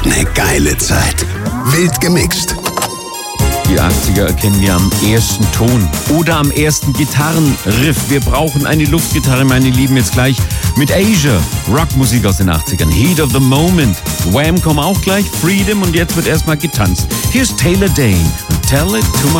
Eine geile Zeit. Wild gemixt. Die 80er erkennen wir am ersten Ton oder am ersten Gitarrenriff. Wir brauchen eine Luftgitarre, meine Lieben, jetzt gleich mit Asia. Rockmusik aus den 80ern. Heat of the Moment. Wham kommen auch gleich. Freedom und jetzt wird erstmal getanzt. Hier ist Taylor Dayne. Tell it to my